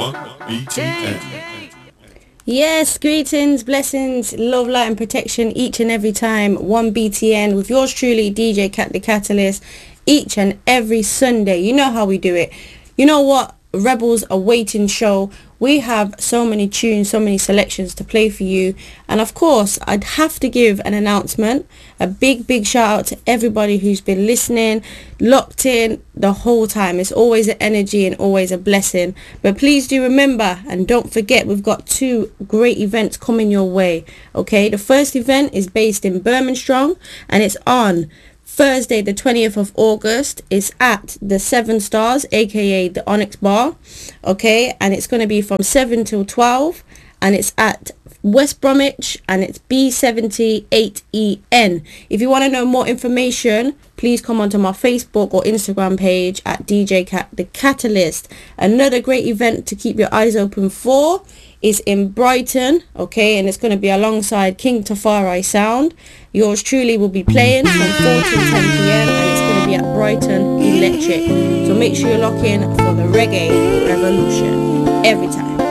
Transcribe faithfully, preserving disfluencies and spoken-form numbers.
one B T N. Yes, greetings, blessings, love, light and protection each and every time. one B T N with yours truly, D J Cat the Catalyst, each and every Sunday. You know how we do it. You know what? Rebels Awaiting show. We have so many tunes, so many selections to play for you. And of course, I'd have to give an announcement. A big, big shout out to everybody who's been listening, locked in the whole time. It's always an energy and always a blessing. But please do remember and don't forget, we've got two great events coming your way. Okay, the first event is based in Bermonstrong and it's on Thursday the twentieth of August. Is at the Seven Stars, aka the Onyx Bar, okay, and it's going to be from seven till twelve and it's at West Bromwich and it's B seventy-eight E N. If you want to know more information, please come onto my Facebook or Instagram page at D J Cat the Catalyst. Another great event to keep your eyes open for is in Brighton, okay, and it's going to be alongside King Tafari Sound. Yours truly will be playing from four to ten p.m. and it's going to be at Brighton Electric. So make sure you lock in for the Reggae Revolution every time.